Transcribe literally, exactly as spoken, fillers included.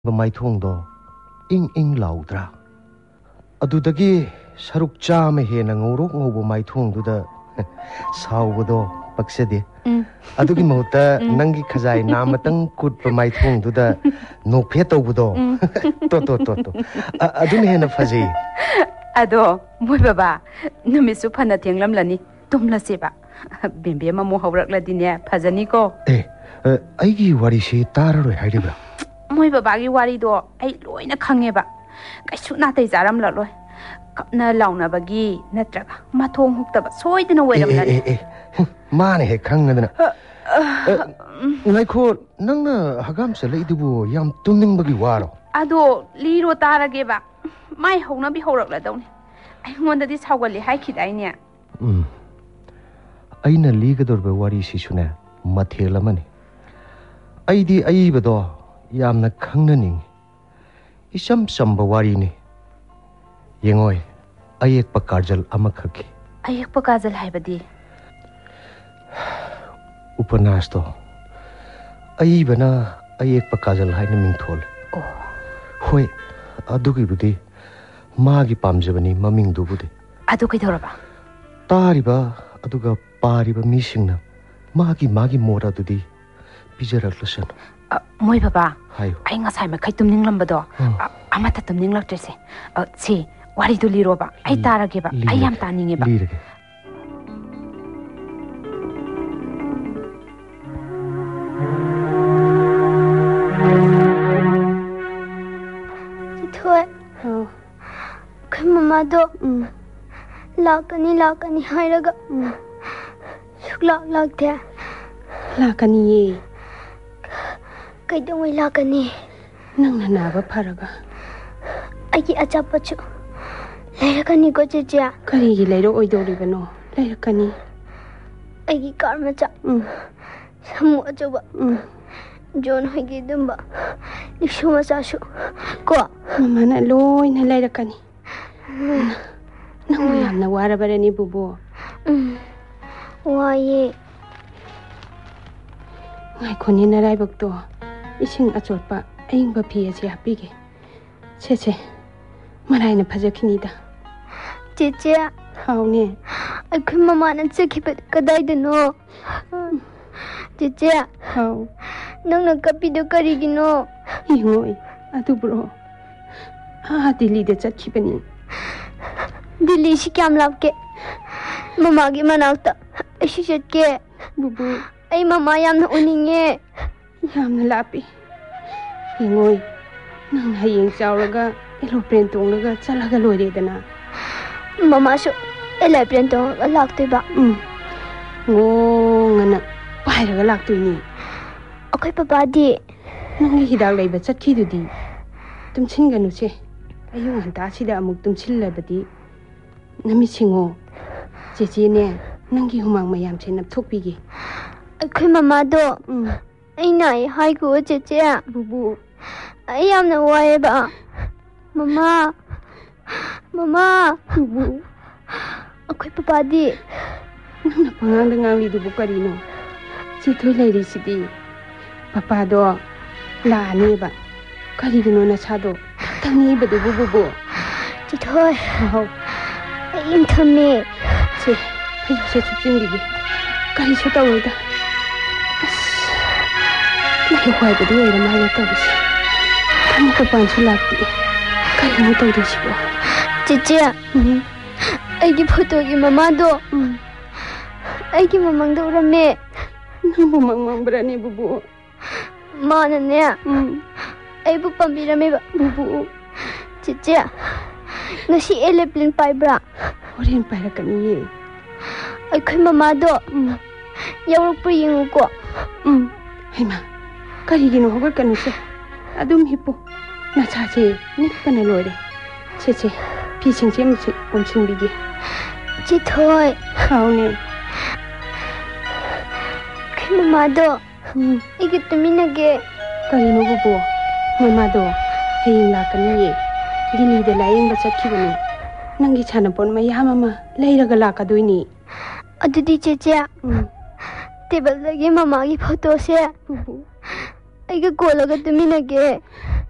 maithongdo ing ing laudra adudagi saruk chama hena ngorok ngobo maithongduda saubodo paksade adugi mauta nangi khajai namatang kutpa maithongduda nokphe tawbudo to to to to adun hena faji ado moi baba numisu phana thenglamlani tumla seba bembe ma mo hawrakladi ne phajani ko eh aigi wari se tararoi haidibra moi baba gi wari do ai loina khangeba kaisu na tai jaram la loi kapna launa bagi natraga mathong huktaba soidina oiramlani eh eh mane he khangadana ngaikho nangna hagam se leidubu yam tumning bagi waro ado liro tarage ba mai hongna bi hawrakla dawni ai ngonda di sawgali hai khidai ne um aina ligadorba wari sisune mathelamani aidi aibado yamna khangnaning isam samba wari ni yengoi ayek pa karjal amakhaki ayek pa kajal haibadi upanas to aibana ayek pa kajal haina mingthol oh hoi adugi budi magi pamjabani maming du budi adu kai thoraba tariba aduga pariba misingna magi magi mora dudi pijaraklashan moi baba hayo ai ngasai ma khai tumning lambado amata tumning laktrese si wari du liro ba ai tarage ba ai yam taninge ba lirage Chithoi kai mama do lakani lakani hairaga suklak lakte lakani ye kaidongoi lakani nangna naba pharaga aigi achapachu leirakani ko checha karigi leiro oidoribano leirakani aigi karmacha um samu achoba um John hoigi dumba nishuma sasu ko mama na loina leirakani nang yamna warabarani bubu um waye ngai khoni na rai bakto ising achotpa aingba phi achi hapige che che marai na phajakhini da cheche haune akhu mama na chekhiba kadai dano cheche hau nang na kapido karigino ingoi adu bro ha dili de chakhibani Dili si kyam lapke mama gi manakta ashi chatke bubu ai mama yamna uninge yamna lapi ingoi nang hayeng chawraga aeroplane tonglaga chalaga loire dana mama su aeroplane tonglaga laktoi ba um ngo ngana pairaga laktoi ni akhoi papa di nang hidak leiba chatki dudi tumchinganu che ayung hanta sida amuk tumchillabadi nami singo cheche ne nangi humang mayam che napthokpigi akhoi mama do um aina ai hai ko cheche bubu ai yamna waye ba mama mama bubu akhoi papa di nang pangang da ngang li du bukarino chi thoi leiri sidi papa do la ne ba kari gino na chado tangni ba du bubu chi thoi hau ai in thame che phai se chupjing gi kari se tawoida Nahi hoy badu era mai tabis kamu ko pansu lakti kari mo to disibo cheche ai gi photo gi mama do ai gi mamang do rame namu mangmang brani bubu mana ne um ai bu pambirame ba bubu cheche ngasi aeroplane pai bra horin pairakani ye ai khoi mama do yauruk pu yingu ko um haima karigino hogar kanu se adum hipo na cha che nikpana loire che che pi sing che mi om sing bigi chi thoi haune khoi mama do igi tumina ge karino bubu mama do heying la kani ye dili de laing ba chakhibani nangi chana pon ma yama ma leiraga la kadoini adudi cheche um table lagi mama gi photo se bubu aiga kolaga tuminage